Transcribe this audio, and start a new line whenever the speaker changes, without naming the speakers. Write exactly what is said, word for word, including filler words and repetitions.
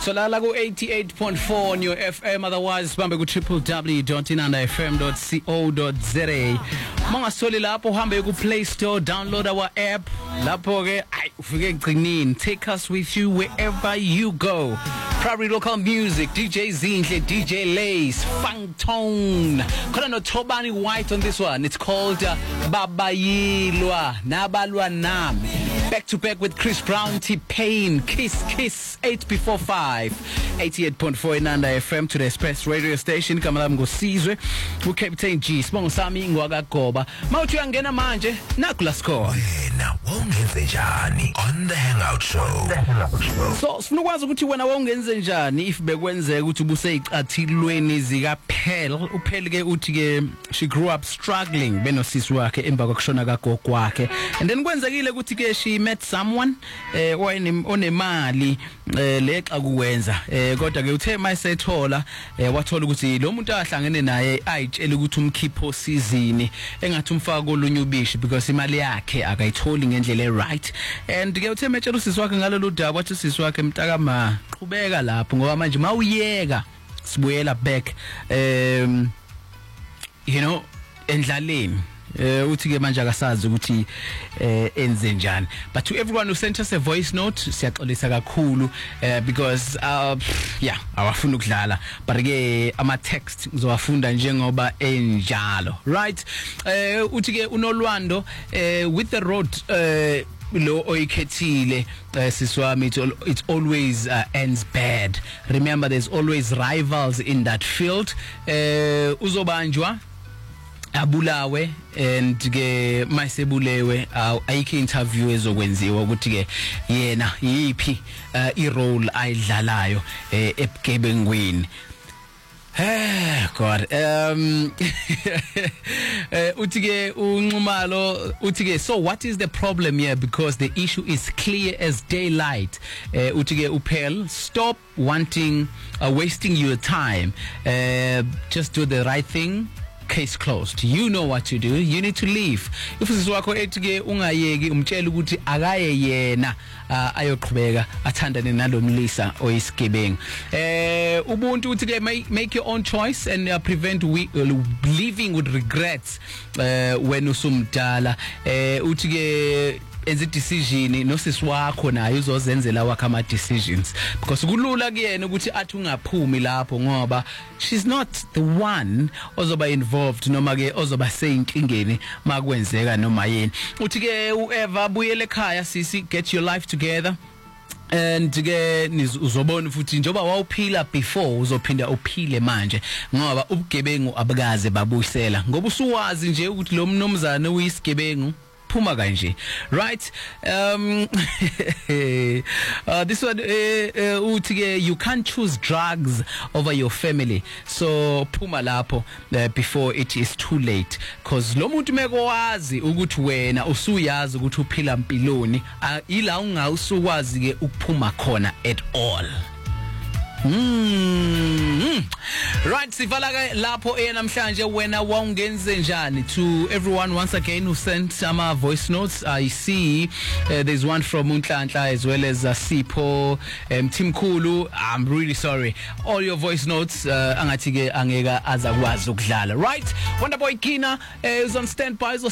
Solala ku eighty-eight point four New F M, otherwise bambe ku w w w dot inanda f m dot co dot z a. Mangasoli lapho uhambe ku Play Store, download our app. Lapho ke ay ufike egcinini, take us with you wherever you go. Probably local music, D J Zinhle, D J Lace, Funk Tone. Khona no Thobani White on this one. It's called uh, Babayilwa Nabalwa Nami. Back to back with Chris Brown, T-Pain, Kiss Kiss, eight before five. eighty-eight point four Inanda F M to the Express radio station. Kamala Mgosizwe, u Captain G, Sibongo sami ngwakagoba. Mawuthi uyangena manje, naku la score.
Wena wongenze njani on the Hangout Show? The Hangout Show.
So sifuna ukwazi ukuthi wena wongenze njani if bekwenzeka ukuthi ubuseyicathilweni zika Phel. uPhel ke uthi ke she grew up struggling benosisi wakhe emva kokushona kagogo wakhe, and then kwenzekile ukuthi ke she met someone eh onemali eh lexa kuwenza eh kodwa ke uthe mayisethola eh wathola ukuthi lo muntu ahlangene naye ayitshela ukuthi umkhipho sizini engathi umfaka kolunye ubishi because imali yakhe akayitholi ngendlela right, and ke uthe metshela usisi wakhe ngalolu daba wathi usisi wakhe mtaka ma qhubeka lapho ngoba manje mawuyeka sibuyela back um you know endlaleni. Uh, uthi ke manje akasazi ukuthi uh, enze njani, but to everyone who sent us a voice note siyaxolisa kakhulu uh, because uh, yeah awafuna ukudlala, but ke ama text ngizowafunda njengoba enjalo, right? Uh, uthi ke uNolwando uh, with the road uh, lo oyikhethile uh, siswami it, it always uh, ends bad. Remember there's always rivals in that field. uh, uzobanjwa abulawe and ke mayisebulewe ayikho interview ezokwenziwa ukuthi ke yena yipi uh, i role ayidlalayo uh, ebugebengwini. Eh God, um uh, uthi ke uNxumalo uthi ke so what is the problem here, because the issue is clear as daylight. uh, uthi ke uPhel, stop wanting uh, wasting your time, uh, just do the right thing. Case closed. You know what to do. You need to leave. If usisi wakho ethi ke ungayeki umtshela ukuthi akaye yena uh, ayoqhubeka athandane nalomlisa oyisigebengu. Eh ubuntu uthi ke make your own choice and uh, prevent we, uh, living with regrets uh, when usumdala. Eh uthi ke enze decision nosisi wakho naye uzozenzela wakhe ama decisions, because kulula kuyena ukuthi athi ungaphumi lapho ngoba she's not the one ozoba involved noma ke ozoba seyinkingeni makwenzeka noma yini. Uthi ke uEva buyele ekhaya sisi, get your life together. And ke uzobona futhi njoba wawuphila before uzophinda uphile manje ngoba ubugebengu abukaze babuyisela, ngoba usuwazi nje ukuthi lo mnomzana uyisigebengu phuma kanje, right? um uh, this one uh, uh, uthi ke you can't choose drugs over your family, so phuma lapho uh, before it is too late, because lo muntu mekwazi ukuthi wena usuyazi ukuthi uphila impiloni uh, ila ungawusukwazi ke ukuphuma khona at all. Mm. Right, sivala lapho namhlanje wena wawungenze njani. To everyone once again who sent some uh, voice notes, I see uh, there's one from Unhlanhla as well as uh, Sipho, um, Tim Kulu. I'm really sorry, all your voice notes uh, angathi ke angeka azakwazi ukudlala. Right, Wonderboy Kina uh, is on standby.